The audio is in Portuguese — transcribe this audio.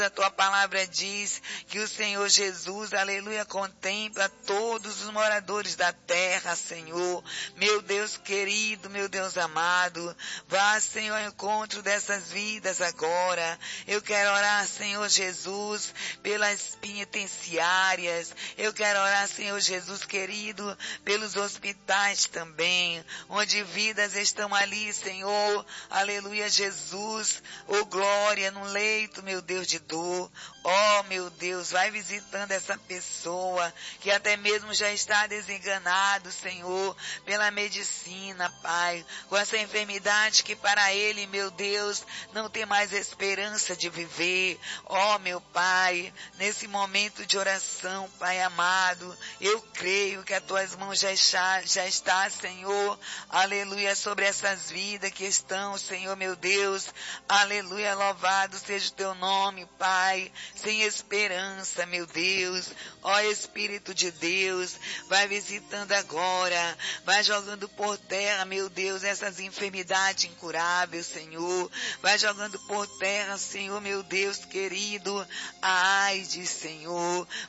A tua palavra diz que o Senhor Jesus, aleluia, contempla todos os moradores da terra, Senhor. Meu Deus querido, meu Deus amado, vá, Senhor, ao encontro dessas vidas agora. Eu quero orar, Senhor Jesus, pelas penitenciárias. Eu quero orar, Senhor Jesus querido, pelos hospitais também, onde vidas estão ali, Senhor. Aleluia, Jesus. Oh, glória, no leito, meu Deus de dor. Oh, meu Deus, vai visitando essa pessoa que até mesmo já está desenganado, Senhor, pela medicina, Pai, com essa enfermidade que para ele, meu Deus, não tem mais esperança de viver. Oh, meu Pai, nesse momento de oração, Pai amado, eu creio que as tuas mãos já está, Senhor, aleluia, sobre essas vidas que estão, Senhor, meu Deus, aleluia, louvado seja o teu nome, Pai, sem esperança, meu Deus. Ó Espírito de Deus, vai visitando agora, vai jogando por terra, meu Deus, essas enfermidades incuráveis, Senhor. Vai jogando por terra, Senhor, meu Deus querido, a AIDS, Senhor.